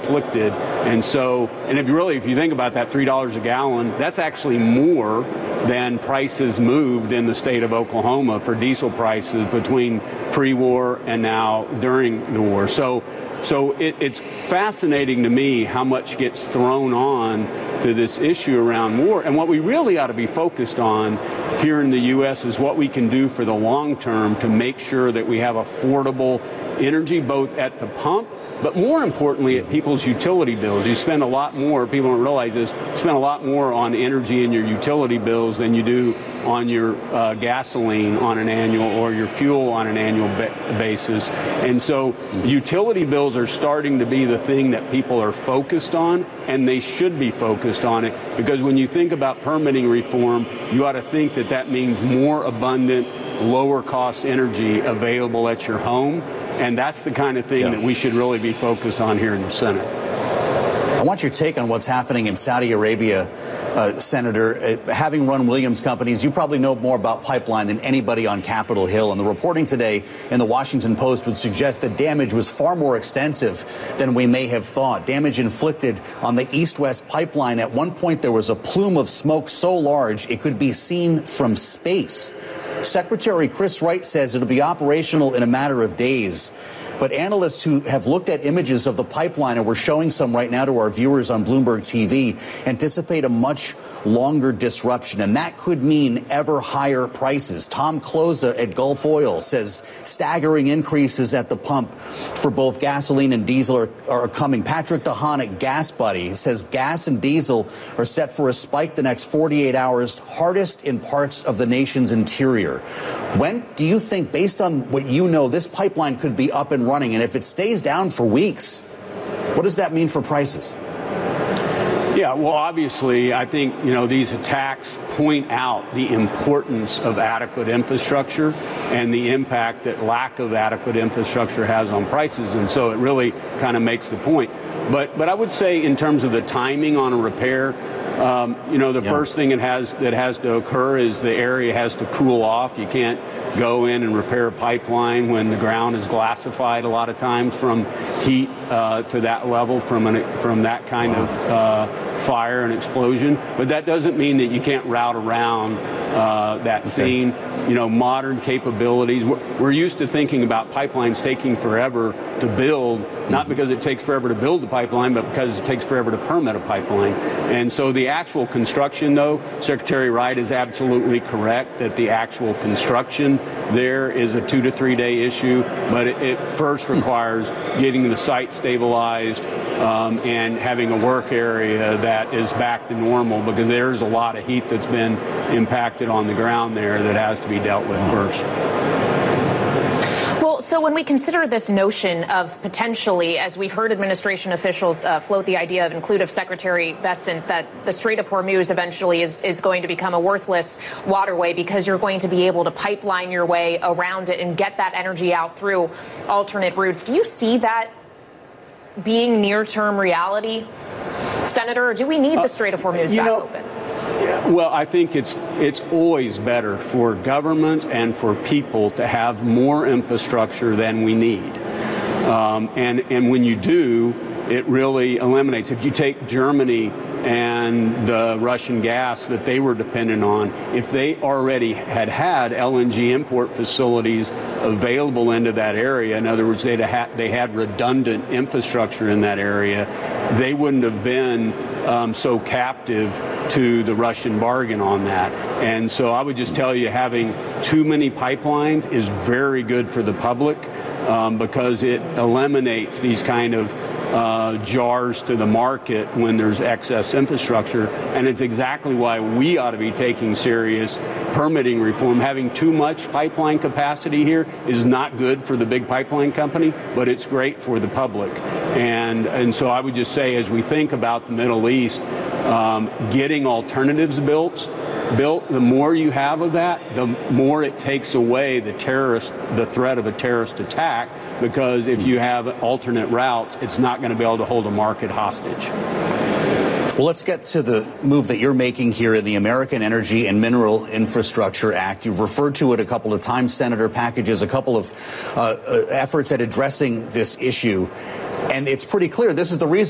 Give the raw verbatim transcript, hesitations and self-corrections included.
inflicted. And so, and if you really, if you think about that three dollars a gallon, that's actually more than prices moved in the state of Oklahoma for diesel prices between pre-war and now during the war. So, so it, it's fascinating to me how much gets thrown on to this issue around war. And what we really ought to be focused on here in the U S is what we can do for the long term to make sure that we have affordable energy, both at the pump, but more importantly, at people's utility bills. You spend a lot more, people don't realize this, spend a lot more on energy in your utility bills than you do on your uh, gasoline on an annual or your fuel on an annual ba- basis. And so utility bills are starting to be the thing that people are focused on, and they should be focused on it, because when you think about permitting reform, you ought to think that that means more abundant, lower cost energy available at your home. And that's the kind of thing yeah. that we should really be focused on here in the Senate. I want your take on what's happening in Saudi Arabia, uh, Senator. Uh, having run Williams Companies, you probably know more about pipeline than anybody on Capitol Hill. And the reporting today in the Washington Post would suggest that damage was far more extensive than we may have thought. Damage inflicted on the east-west pipeline. At one point, there was a plume of smoke so large it could be seen from space. Secretary Chris Wright says it'll be operational in a matter of days. But analysts who have looked at images of the pipeline, and we're showing some right now to our viewers on Bloomberg T V, anticipate a much longer disruption, and that could mean ever higher prices. Tom Kloza at Gulf Oil says staggering increases at the pump for both gasoline and diesel are, are coming. Patrick DeHaan at Gas Buddy says gas and diesel are set for a spike the next forty-eight hours, hardest in parts of the nation's interior. When do you think, based on what you know, this pipeline could be up and running? And if it stays down for weeks, what does that mean for prices? Yeah, well, obviously, I think, you know, these attacks point out the importance of adequate infrastructure and the impact that lack of adequate infrastructure has on prices. And so it really kind of makes the point. But but I would say in terms of the timing on a repair, Um, you know, the yeah. first thing it has that has to occur is the area has to cool off. You can't go in and repair a pipeline when the ground is glassified a lot of times from heat uh, to that level from an, from that kind wow. of uh, fire and explosion. But that doesn't mean that you can't route around uh, that okay. scene. You know, modern capabilities. We're, we're used to thinking about pipelines taking forever to build, not because it takes forever to build the pipeline, but because it takes forever to permit a pipeline. And so the actual construction, though, Secretary Wright is absolutely correct that the actual construction there is a two to three day issue, but it, it first requires getting the site stabilized um, and having a work area that is back to normal, because there's a lot of heat that's been impacted on the ground there that has to be dealt with first. So when we consider this notion of potentially, as we've heard administration officials uh, float the idea of, inclusive of Secretary Bessent, that the Strait of Hormuz eventually is, is going to become a worthless waterway because you're going to be able to pipeline your way around it and get that energy out through alternate routes. Do you see that being near-term reality, Senator, or do we need the Strait of Hormuz uh, back know, open? Well, I think it's it's always better for government and for people to have more infrastructure than we need. Um, and, and when you do, it really eliminates. If you take Germany and the Russian gas that they were dependent on, if they already had had L N G import facilities available into that area, in other words, they'd ha- they had redundant infrastructure in that area, they wouldn't have been um, so captive to the Russian bargain on that. And so I would just tell you, having too many pipelines is very good for the public um, because it eliminates these kind of Uh, jars to the market when there's excess infrastructure. And it's exactly why we ought to be taking serious permitting reform. Having too much pipeline capacity here is not good for the big pipeline company, but it's great for the public. And and so I would just say, as we think about the Middle East, um, getting alternatives built, built, the more you have of that, the more it takes away the terrorist, the threat of a terrorist attack, because if you have alternate routes, it's not going to be able to hold a market hostage. Well, let's get to the move that you're making here in the American Energy and Mineral Infrastructure Act. You've referred to it a couple of times, Senator, packages a couple of uh, uh, efforts at addressing this issue. And it's pretty clear this is the reason